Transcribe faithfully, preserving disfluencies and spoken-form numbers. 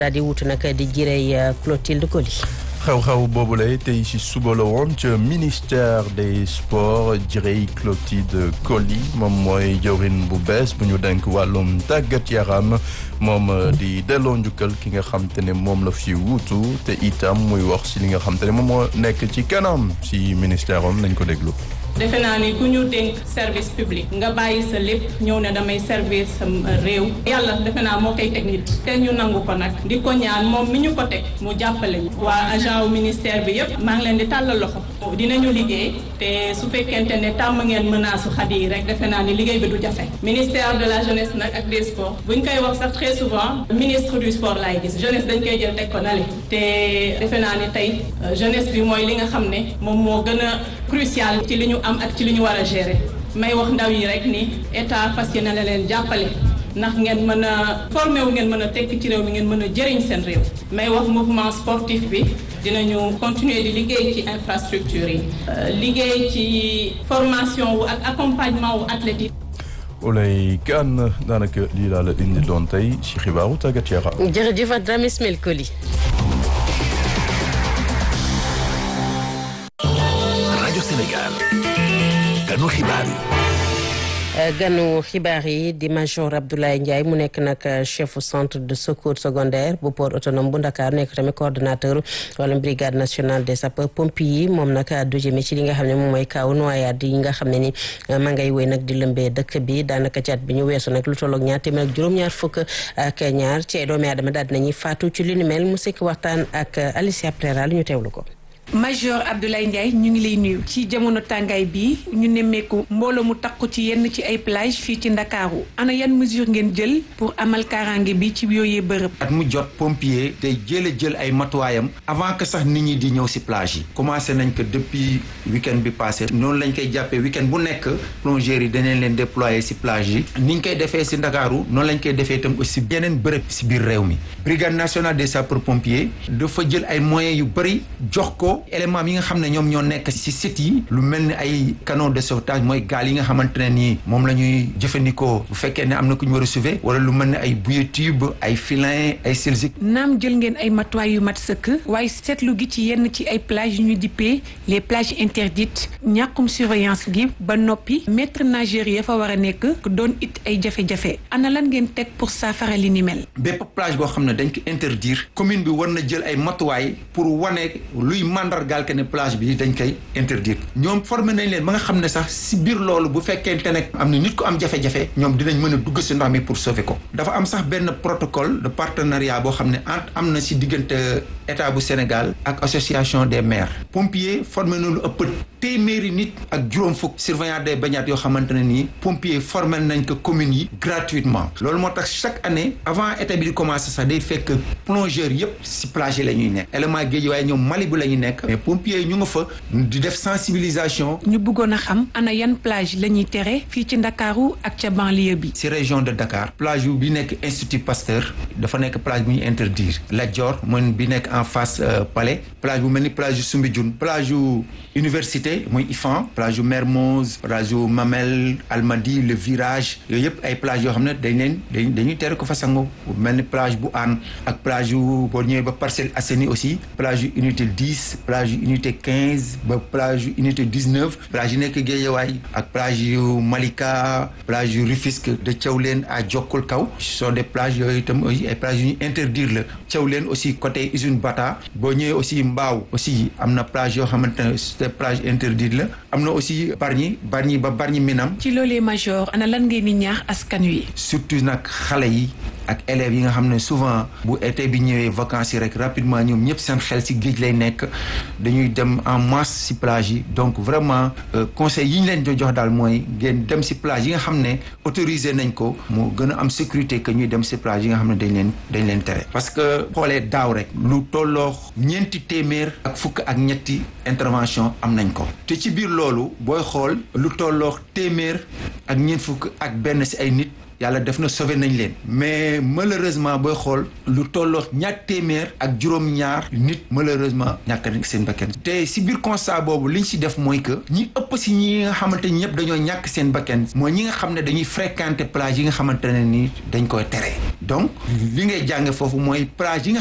daal di wutu nag di jirey Clotilde Coly. xew-xew boobu lay tey ci suba la woon ca ministère des sports jirey Clotilde Coly moom mooy jawrin bu bees bu ñu denk wàllum tàggat yaram moom di delloo njukkal ki nga xam te ne moom la fi wuutu te itam muy wax ci li nga xam te ne moom moo nekk ci kanam ci ministère am nañ ko déglu. defe naa ni ku ñu dénk service public nga bàyyi sa lépp ñëw ne damay servir sa réew yàlla defe naa moo koy teg nit te ñu nangu ko nag di ko ñaan moom mi ñu ko teg mu jàppale ñu waa agent wu ministère bi yëpp maa ngi leen di tàllal loxo dinañu liggéey te su fekkente ne tàmm ngeen menace xadi yi rek defe naa ni liggéey bi du jafe ministère de la jeunesse nag ak des sports buñ koy wax sax très souvent ministre du sport laay gis jeunesse dañ koy jël teg ko nale te defe naa ni tey jeunesse bi mooy li nga xam ne moom moo gën a crucial ci li ñu am ak ci li ñu war a gérer may wax ndaw yi rek ni état fas yéene na leen jàppale ndax ngeen mën a formé wu ngeen mën a tekk ci réew mi ngeen mën a jëriñ seen réew may wax mouvement sportif bi dinañu continuer di liggéey ci infrastructure yi liggéey ci formation wu ak accompagnement wu athlètes yi. Oulay Kane daanaka lii laa la indi doon tey ci xibaaru tàggat yaram. jërëjëf Adama Ismaël Coly. rajo Sénégal. ganu xibaar yi. ganu xibaar yi di major Abdoulaye Ndiaye mu nekk nag chef centre de secours secondaire bu port autonome bu Ndakaar nekk tamit coordonnateur wala brigade nationale des sapeurs pompiers yi moom nag du jëme ci li nga xam ne moom mooy kaw noyade yi nga xam ne ni ma ngay wéy nag di lëmbee dëkk bi daanaka ci at bi ñu weesu nag lu tolloog ñaar téeméer ak juróom-ñaar fukk ak ñaar ci ay doomi aadama daal dinañuy faatu ci li ni mel mu sekk waxtaan ak Alicia Prera ñu teewlu ko. Major Abdoulaye Ndiaye ñu ngi lay nuyu ci jamono tàngaay bi ñu nemmeeku mbooloo mu takku ci yenn ci ay plage fii ci Ndakaaru ana yan mesure ngeen jël pour amal kaaraange bi ci yooyee bërëb. at mu jot pompier day jël a jël ay matuwaayam avant que sax nit ñi di ñëw si plage yi commencé nañ ko depuis week-end bi passé noonu lañ koy jàppee week-end bu nekk plongeurs yi danañ leen déployer si plage yi ni ñu koy defee si Ndakaaru noonu lañ koy defee itam aussi yeneen bërëb si biir réew mi brigade nationale des sapeurs pompiers dafa jël ay moyens yu bëri jox ko élément yi nga xam ne ñoom ñoo nekk ci site yi lu mel ni ay canot de sauvetage mooy gaal yi nga xamante ne nii moom la ñuy jëfandikoo bu fekkee ne am na ku ñu war a sauver wala lu mel ni ay bouée tube ay filin ay silzik. naam jël ngeen ay matuwaay yu mat sëkk waaye seetlu gi ci yenn ci ay plages yu ñu dippee les plages interdites ñàkkum surveillance gi ba noppi maître nageur yi fa war a nekk doon it ay jafe-jafe ana lan ngeen teg pour saafara li ni mel. bépp plage boo xam ne dañ ko interdire commune bi war na jël ay matuwaay pour wane luy mandargaal ke ne plage bi dañ koy interdire ñoom formé nañ leen ba nga xam ne sax si biir loolu bu fekkente ne am na nit ko am jafe-jafe ñoom dinañ mën a dugg si ndox mi pour sauver ko dafa am sax benn protocole de partenariat boo xam ne am na si diggante état bu Sénégal ak association des maires pompiers formé na lu ëpp téeméeri nit ak juróom fukk surveillant des baignades yoo xamante ne nii pompiers formé nañ ko communes yi gratuitement loolu moo tax chaque année avant état bi di commencé sax day fekk plongeurs yëpp si plage yi la ñuy nekk élément géej waaye ñoom Malibu la ñuy nekk mais pompiers yi ñu nga fa di def sensibilisation. ñu bëggoon a xam ana yan plage la ñuy tere fii ci Ndakaaru ak ca banlieue bi. si région de Dakar plage yu bi nekk Institut Pasteur dafa nekk plage bu ñu interdire Lat Dior mooy bi nekk en face Palais plage bu mel ni plage yu Soumbédioune plage yu université mooy I F A N plage yu Mermoz plage yu Mamel Almadies le Virage yooyu yëpp ay plage yoo xam ne dañ leen dañuy tere ko fa sango mel ni plage bu Hann ak plage yu boo ñëwee ba Parcelles Assainies aussi plage yu unité dix plage yu unité quinze ba plage yu unité dix-neuf plage yu nekk Guédiawaye ak plage yu Malika plage yu Rufisque de Thiawlène à Diokoul Kaw sont des plages yooyu itam ay plages yu ñu interdire la Thiawlène aussi côté usine Bata boo ñëwee aussi Mbao aussi am na plage yoo xamante ne des plages interdites la am na aussi Bargny Bargny ba Bargny Minam. ci loolee major ana lan ngeen di ñaax askan wi. surtout nag xale yi ak élèves yi nga xam ne souvent bu été bi ñëwee vacances yi rek rapidement ñoom ñëpp seen xel ci géej lay nekk dañuy dem en masse ci plage yi donc vraiment conseil yi ñu leen di jox daal mooy ngeen dem ci plage yi nga xam ne autorisé nañ ko moo gën a am sécurité que ñuy dem ci plage yi nga xam ne dañ leen dañ leen tere parce que xoolee daaw rek lu tolloo ñeenti téeméer ak fukk ak ñetti intervention am nañ ko te ci biir loolu booy xool lu tolloo téeméer ak ñeent fukk ak benn ci ay nit yàlla def na sauvé nañ leen mais malheureusement booy xool lu tolloo ñaar téeméer ak juróom-ñaar nit malheureusement ñàkk nañ seen bakkan te si biir constat boobu liñ si def mooy que ñi ëpp si ñi nga xamante ni ñëpp dañoo ñàkk seen bakkan mooy ñi nga xam ne dañuy fréquenter plage yi nga xamante ne ni dañ koy tere donc li ngay jàng foofu mooy plage yi nga